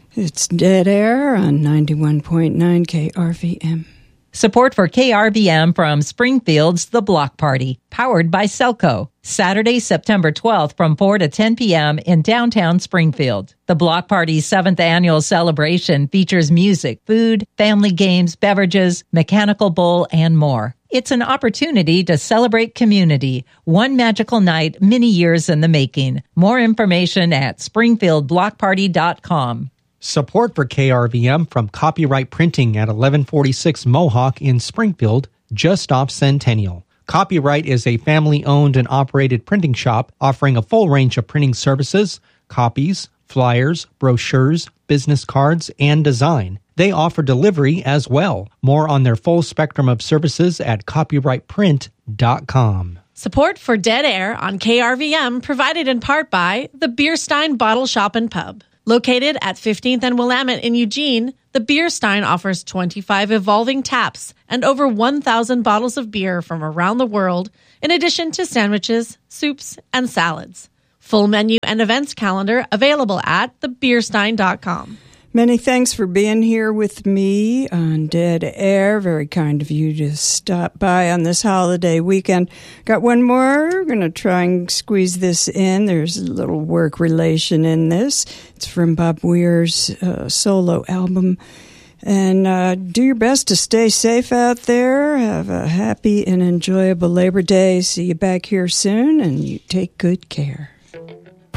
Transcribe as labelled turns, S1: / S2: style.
S1: It's Dead Air on 91.9 KRVM.
S2: Support for KRVM from Springfield's The Block Party, powered by Selco. Saturday, September 12th from 4 to 10 p.m. in downtown Springfield. The Block Party's 7th annual celebration features music, food, family games, beverages, mechanical bowl, and more. It's an opportunity to celebrate community. One magical night, many years in the making. More information at springfieldblockparty.com.
S3: Support for KRVM from Copyright Printing at 1146 Mohawk in Springfield, just off Centennial. Copyright is a family-owned and operated printing shop offering a full range of printing services, copies, flyers, brochures, business cards, and design. They offer delivery as well. More on their full spectrum of services at copyrightprint.com.
S4: Support for Dead Air on KRVM provided in part by the Bierstein Bottle Shop and Pub. Located at 15th and Willamette in Eugene, the Bierstein offers 25 evolving taps and over 1,000 bottles of beer from around the world, in addition to sandwiches, soups, and salads. Full menu and events calendar available at thebierstein.com.
S1: Many thanks for being here with me on Dead Air. Very kind of you to stop by on this holiday weekend. Got one more. We're going to try and squeeze this in. There's a little work relation in this. It's from Bob Weir's solo album. And do your best to stay safe out there. Have a happy and enjoyable Labor Day. See you back here soon, and you take good care.